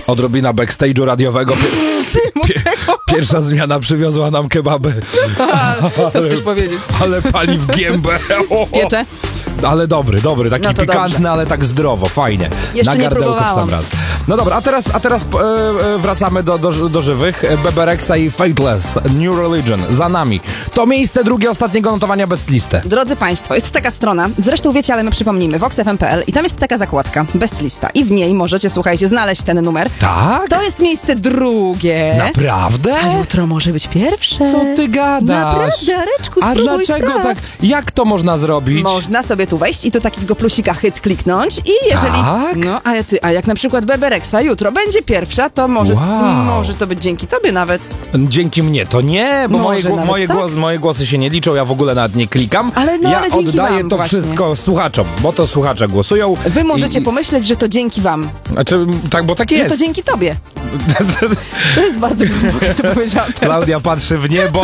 Odrobina backstage'u radiowego. Pierwsza zmiana przywiozła nam kebaby. To chcesz powiedzieć. Ale pali w gębę. Piecze? Ale dobry, taki No to pikantny, dobrze. ale tak zdrowo, fajnie. Jeszcze Na nie gardełko w sam próbowałam. raz. No dobra, a teraz wracamy do żywych. Bebe Rexha i Fateless, New Religion, za nami. To miejsce drugie ostatniego notowania Bestlistę. Drodzy Państwo, jest taka strona, zresztą wiecie, ale my przypomnimy, voxfm.pl i tam jest taka zakładka, Bestlista i w niej możecie, słuchajcie, znaleźć ten numer. Tak? To jest miejsce drugie. Naprawdę? A jutro może być pierwsze. Co ty gadasz? Naprawdę, Areczku, A spróbuj, dlaczego sprawdź. tak? Jak to można zrobić? Można sobie tu wejść i tu takiego plusika hyc kliknąć i jeżeli... Tak? No, a jak na przykład Bebe Rexha jutro będzie pierwsza, to może, Wow. może to być dzięki tobie nawet. Dzięki mnie to nie, bo Może nawet tak? moje głosy się nie liczą, ja w ogóle nawet nie klikam. Ale ja dzięki oddaję wam to właśnie. wszystko słuchaczom, bo to słuchacze głosują. Wy możecie pomyśleć, że to dzięki wam. Znaczy, tak, bo tak Że to jest. dzięki tobie. To jest bardzo głębokie, co powiedziałam teraz. Klaudia patrzy w niebo.